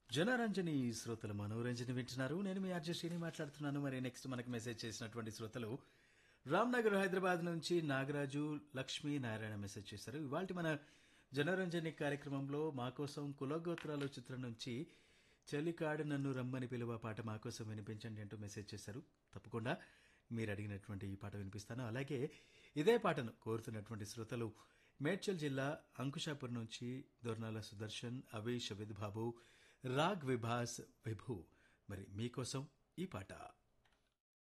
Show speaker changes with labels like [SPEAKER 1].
[SPEAKER 1] జనరంజని శ్రోతలు మనోరంజని వింటున్నారు. నేను మీ ఆర్జే శ్రీని మాట్లాడుతున్నాను. మరి నెక్స్ట్ మనకు మెసేజ్ చేసినటువంటి శ్రోతలు రామ్నగర్ హైదరాబాద్ నుంచి నాగరాజు లక్ష్మీ నారాయణ మెసేజ్ చేశారు. ఇవాళ మన జనరంజని కార్యక్రమంలో మా కోసం కులగోత్రాలు చిత్రం నుంచి చెలికాడు నన్ను రమ్మని పిలువ పాట మా కోసం వినిపించండి అంటూ మెసేజ్ చేశారు. తప్పకుండా మీరు అడిగినటువంటి ఈ పాట వినిపిస్తాను. అలాగే ఇదే పాటను కోరుతున్నటువంటి శ్రోతలు మేడ్చల్ జిల్లా అంకుశాపూర్ నుంచి దొర్నాల సుదర్శన్, అవీష్, విద్బాబు, రాగ్, విభాస్, విభు. మరి మీకోసం ఈ పాట.